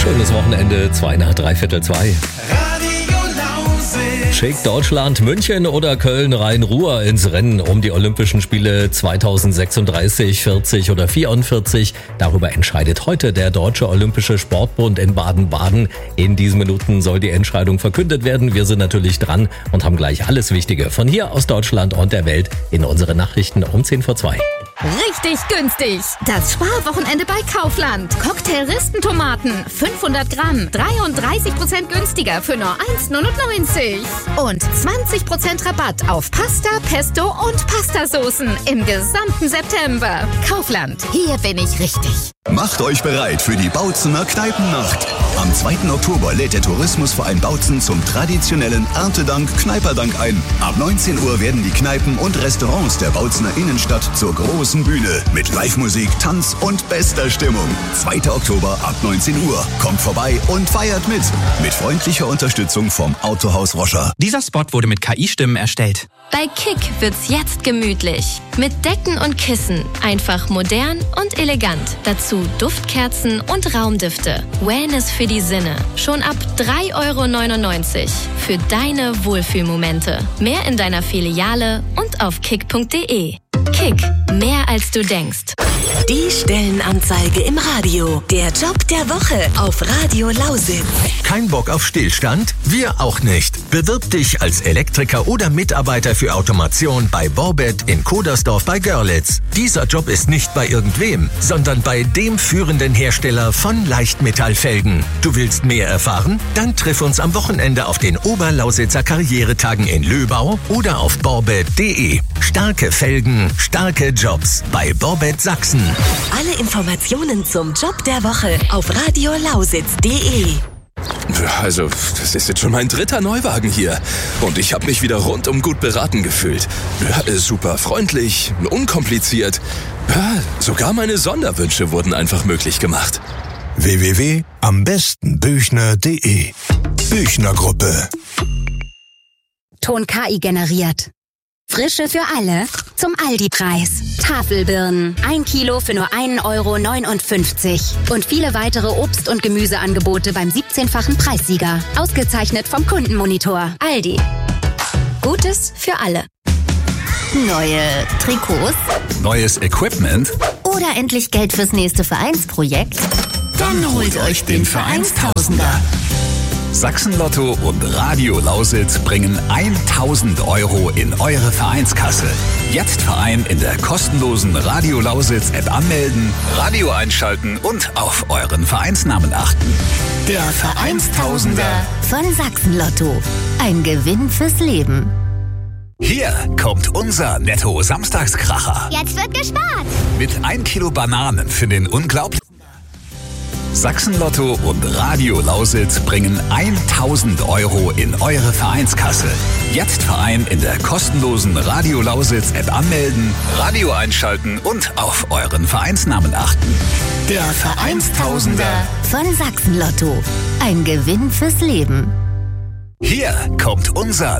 Schönes Wochenende, 2:03. Schickt Deutschland München oder Köln Rhein-Ruhr ins Rennen um die Olympischen Spiele 2036, 40 oder 44. Darüber entscheidet heute der Deutsche Olympische Sportbund in Baden-Baden. In diesen Minuten soll die Entscheidung verkündet werden. Wir sind natürlich dran und haben gleich alles Wichtige von hier aus Deutschland und der Welt in unsere Nachrichten um 1:10 Richtig günstig. Das Sparwochenende bei Kaufland. Cocktail-Ristentomaten, 500 Gramm, 33% günstiger für nur 1,99. Und 20% Rabatt auf Pasta, Pesto und Pastasoßen im gesamten September. Kaufland, hier bin ich richtig. Macht euch bereit für die Bautzener Kneipennacht. Am 2. Oktober lädt der Tourismusverein Bautzen zum traditionellen Erntedank-Kneiperdank ein. Ab 19 Uhr werden die Kneipen und Restaurants der Bautzener Innenstadt zur großen Bühne mit Live-Musik, Tanz und bester Stimmung. 2. Oktober ab 19 Uhr. Kommt vorbei und feiert mit. Mit freundlicher Unterstützung vom Autohaus Roscher. Dieser Spot wurde mit KI-Stimmen erstellt. Bei Kick wird's jetzt gemütlich. Mit Decken und Kissen. Einfach modern und elegant. Dazu Duftkerzen und Raumdüfte. Wellness für die Sinne. Schon ab 3,99 € für deine Wohlfühlmomente. Mehr in deiner Filiale und auf kick.de. Kick, mehr als du denkst. Die Stellenanzeige im Radio. Der Job der Woche auf Radio Lausitz. Kein Bock auf Stillstand? Wir auch nicht. Bewirb dich als Elektriker oder Mitarbeiter für Automation bei Borbet in Kodersdorf bei Görlitz. Dieser Job ist nicht bei irgendwem, sondern bei dem führenden Hersteller von Leichtmetallfelgen. Du willst mehr erfahren? Dann triff uns am Wochenende auf den Oberlausitzer Karrieretagen in Löbau oder auf borbet.de. Starke Felgen, starke Jobs bei Borbet Sachsen. Alle Informationen zum Job der Woche auf radiolausitz.de. Also, das ist jetzt schon mein 3. Neuwagen hier. Und ich habe mich wieder rundum gut beraten gefühlt. Ja, super freundlich, unkompliziert. Ja, sogar meine Sonderwünsche wurden einfach möglich gemacht. www.ambestenbüchner.de Büchner Gruppe. Ton KI generiert. Frische für alle zum Aldi-Preis. Tafelbirnen, 1 Kilo für nur 1,59 € und viele weitere Obst- und Gemüseangebote beim 17-fachen Preissieger. Ausgezeichnet vom Kundenmonitor. Aldi. Gutes für alle. Neue Trikots? Neues Equipment? Oder endlich Geld fürs nächste Vereinsprojekt? Dann holt euch den Vereinstausender. Sachsen-Lotto und Radio Lausitz bringen 1.000 € in eure Vereinskasse. Jetzt Verein in der kostenlosen Radio Lausitz-App anmelden, Radio einschalten und auf euren Vereinsnamen achten. Der Vereinstausender von Sachsen-Lotto. Ein Gewinn fürs Leben. Hier kommt unser Netto-Samstagskracher. Jetzt wird gespart. Mit 1 Kilo Bananen für den unglaublichen Sachsen-Lotto und Radio Lausitz bringen 1.000 € in eure Vereinskasse. Jetzt Verein in der kostenlosen Radio Lausitz-App anmelden, Radio einschalten und auf euren Vereinsnamen achten. Der Vereinstausender von Sachsen-Lotto. Ein Gewinn fürs Leben. Hier kommt unser